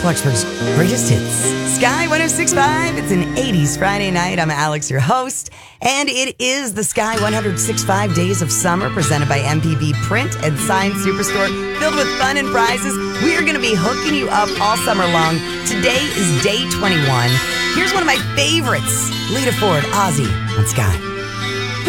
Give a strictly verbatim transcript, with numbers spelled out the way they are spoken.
Clarksburg's greatest hits. Sky one oh six point five. It's an eighties Friday night. I'm Alex, your host. And it is the Sky one oh six point five Days of Summer presented by M P B Print and Sign Superstore, filled with fun and prizes. We are going to be hooking you up all summer long. Today is day twenty-one. Here's one of my favorites. Lita Ford, Ozzy on Sky.